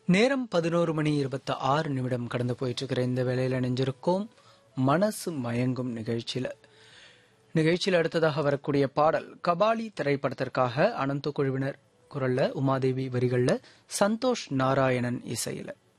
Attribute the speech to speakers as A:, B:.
A: நேரம் 11:26 கடந்து போயிட்டு இருக்கிற இந்த வேளையில நெஞ்சிருக்கோம் மனசு மயங்கும் நிகழ்ச்சியில அடுத்ததாக வரக்கூடிய பாடல் கபாலி திரைப்படத்திற்காக அனந்த குழுவினர் குரல்ல, உமாதேவி வரிகள்ல, சந்தோஷ் நாராயணன் இசையில